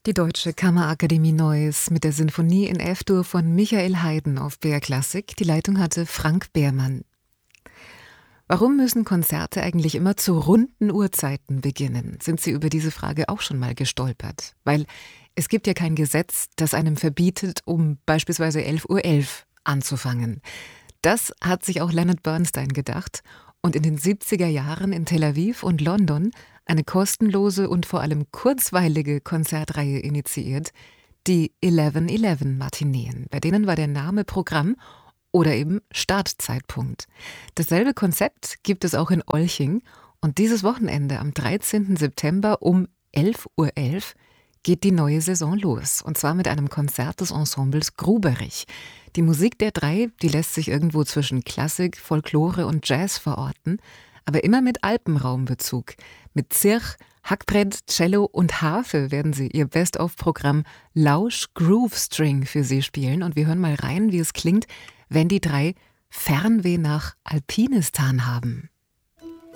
Die Deutsche Kammerakademie Neuss mit der Sinfonie in F-Dur von Michael Haydn auf BR Klassik. Die Leitung hatte Frank Behrmann. Warum müssen Konzerte eigentlich immer zu runden Uhrzeiten beginnen? Sind Sie über diese Frage auch schon mal gestolpert? Weil es gibt ja kein Gesetz, das einem verbietet, um beispielsweise 11:11 Uhr anzufangen. Das hat sich auch Leonard Bernstein gedacht und in den 70er Jahren in Tel Aviv und London eine kostenlose und vor allem kurzweilige Konzertreihe initiiert, die 11:11 Matineen. Bei denen war der Name Programm oder eben Startzeitpunkt. Dasselbe Konzept gibt es auch in Olching und dieses Wochenende am 13. September um 11:11 Uhr geht die neue Saison los. Und zwar mit einem Konzert des Ensembles Gruberich. Die Musik der drei, die lässt sich irgendwo zwischen Klassik, Folklore und Jazz verorten, aber immer mit Alpenraumbezug. Mit Zirch, Hackbrett, Cello und Harfe werden sie ihr Best-of-Programm Lausch Groove String für sie spielen. Und wir hören mal rein, wie es klingt, wenn die drei Fernweh nach Alpinistan haben.